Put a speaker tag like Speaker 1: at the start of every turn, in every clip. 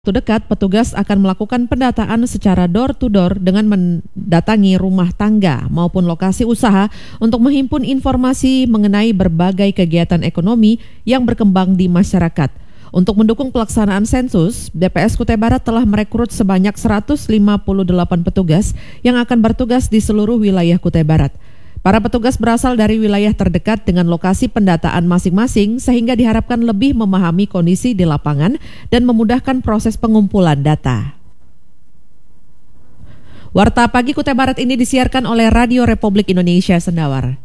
Speaker 1: Waktu dekat, petugas akan melakukan pendataan secara door-to-door dengan mendatangi rumah tangga maupun lokasi usaha untuk menghimpun informasi mengenai berbagai kegiatan ekonomi yang berkembang di masyarakat. Untuk mendukung pelaksanaan sensus, BPS Kutai Barat telah merekrut sebanyak 158 petugas yang akan bertugas di seluruh wilayah Kutai Barat. Para petugas berasal dari wilayah terdekat dengan lokasi pendataan masing-masing sehingga diharapkan lebih memahami kondisi di lapangan dan memudahkan proses pengumpulan data. Warta Pagi Kutai Barat ini disiarkan oleh Radio Republik Indonesia Sendawar.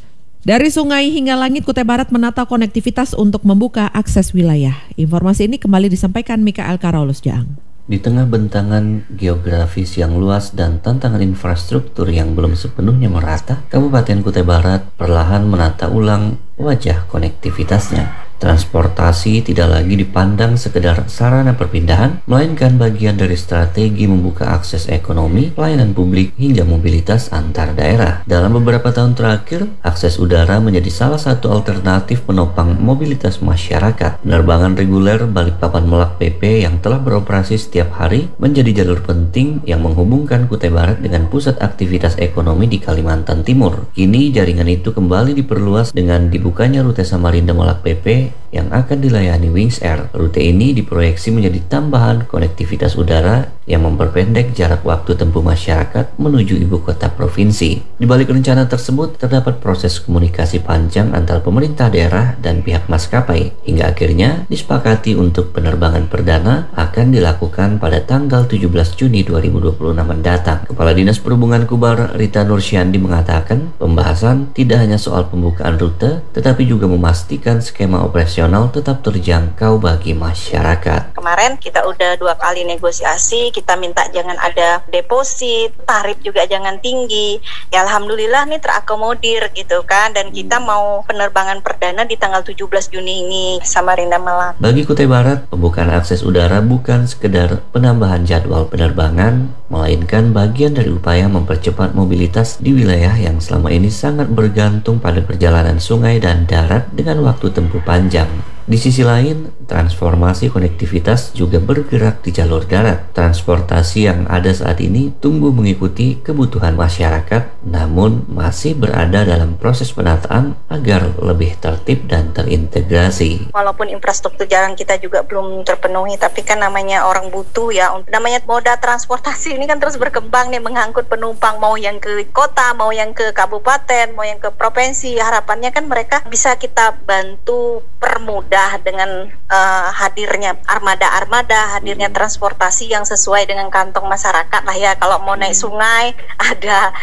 Speaker 1: Dari sungai hingga langit, Kutai Barat menata konektivitas untuk membuka akses wilayah. Informasi ini kembali disampaikan Mikael Karolus Jaang.
Speaker 2: Di tengah bentangan geografis yang luas dan tantangan infrastruktur yang belum sepenuhnya merata, Kabupaten Kutai Barat perlahan menata ulang wajah konektivitasnya. Transportasi tidak lagi dipandang sekedar sarana perpindahan, melainkan bagian dari strategi membuka akses ekonomi, pelayanan publik, hingga mobilitas antar daerah. Dalam beberapa tahun terakhir, akses udara menjadi salah satu alternatif penopang mobilitas masyarakat. Penerbangan reguler Balikpapan Merak PP yang telah beroperasi setiap hari menjadi jalur penting yang menghubungkan Kutai Barat dengan pusat aktivitas ekonomi di Kalimantan Timur. Kini jaringan itu kembali diperluas dengan dibukanya rute Samarinda Merak PP yang akan dilayani Wings Air. Rute ini diproyeksi menjadi tambahan konektivitas udara yang memperpendek jarak waktu tempuh masyarakat menuju ibu kota provinsi. Di balik rencana tersebut terdapat proses komunikasi panjang antara pemerintah daerah dan pihak maskapai hingga akhirnya disepakati untuk penerbangan perdana akan dilakukan pada tanggal 17 Juni 2026 mendatang. Kepala Dinas Perhubungan Kubar Rita Nursyandi mengatakan pembahasan tidak hanya soal pembukaan rute tetapi juga memastikan skema operasional tetap terjangkau bagi masyarakat.
Speaker 3: Kemarin kita udah 2 kali negosiasi, kita minta jangan ada deposit, tarif juga jangan tinggi. Ya alhamdulillah nih terakomodir gitu kan, dan kita mau penerbangan perdana di tanggal 17 Juni ini Samarinda Merak.
Speaker 2: Bagi Kutai Barat, pembukaan akses udara bukan sekedar penambahan jadwal penerbangan, melainkan bagian dari upaya mempercepat mobilitas di wilayah yang selama ini sangat bergantung pada perjalanan sungai dan darat dengan waktu tempuh panjang. Di sisi lain, transformasi konektivitas juga bergerak di jalur darat. Transportasi yang ada saat ini tumbuh mengikuti kebutuhan masyarakat, namun masih berada dalam proses penataan agar lebih tertib dan terintegrasi.
Speaker 3: Walaupun infrastruktur jalan kita juga belum terpenuhi, tapi kan namanya orang butuh ya. Namanya moda transportasi ini kan terus berkembang nih, mengangkut penumpang mau yang ke kota, mau yang ke kabupaten, mau yang ke provinsi. Harapannya kan mereka bisa kita bantu permudah dengan hadirnya armada-armada, hadirnya transportasi yang sesuai dengan kantong masyarakat lah ya. Kalau mau naik sungai, ada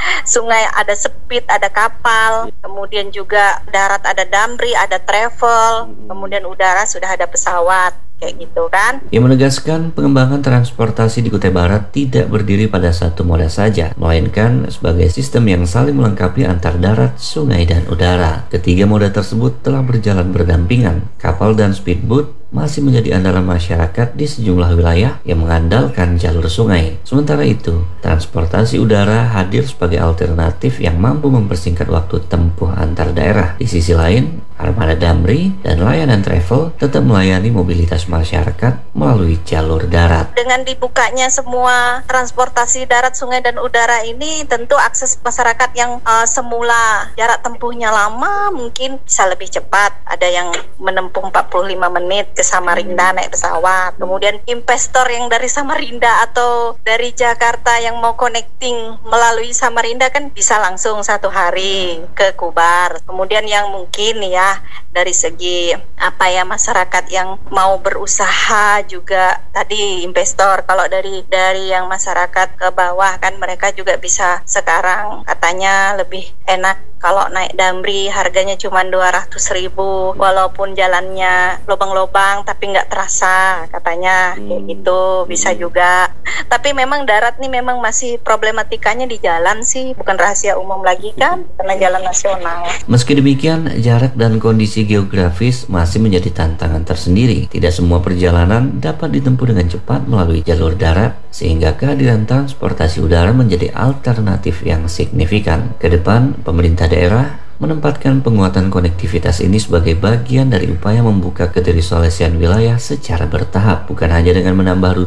Speaker 3: speed, ada kapal, kemudian juga darat ada damri, ada travel, kemudian udara sudah ada pesawat. Kayak gitu kan.
Speaker 2: Ia menegaskan pengembangan transportasi di Kutai Barat tidak berdiri pada satu moda saja, melainkan sebagai sistem yang saling melengkapi antar darat, sungai, dan udara. Ketiga moda tersebut telah berjalan berdampingan. Kapal dan speedboat masih menjadi andalan masyarakat di sejumlah wilayah yang mengandalkan jalur sungai. Sementara itu, transportasi udara hadir sebagai alternatif yang mampu mempersingkat waktu tempuh antar daerah. Di sisi lain, armada damri dan layanan travel tetap melayani mobilitas masyarakat melalui jalur darat.
Speaker 3: Dengan dibukanya semua transportasi darat, sungai, dan udara ini, tentu akses masyarakat yang semula jarak tempuhnya lama mungkin bisa lebih cepat. Ada yang menempuh 45 menit ke Samarinda naik pesawat. Kemudian investor yang dari Samarinda atau dari Jakarta yang mau connecting melalui Samarinda kan bisa langsung 1 hari ke Kubar. Kemudian yang mungkin ya dari segi masyarakat yang mau berusaha juga tadi investor. Kalau dari yang masyarakat ke bawah kan mereka juga bisa sekarang katanya lebih enak kalau naik damri, harganya cuma 200.000 walaupun jalannya lubang-lubang tapi nggak terasa katanya. Kayak gitu bisa juga. Tapi memang darat nih memang masih problematikanya di jalan sih, bukan rahasia umum lagi kan karena jalan nasional.
Speaker 2: Meski demikian, jarak dan kondisi geografis masih menjadi tantangan tersendiri. Tidak semua perjalanan dapat ditempuh dengan cepat melalui jalur darat, sehingga kehadiran transportasi udara menjadi alternatif yang signifikan. Ke depan, pemerintah daerah menempatkan penguatan konektivitas ini sebagai bagian dari upaya membuka keterisolasian wilayah secara bertahap, bukan hanya dengan menambah rute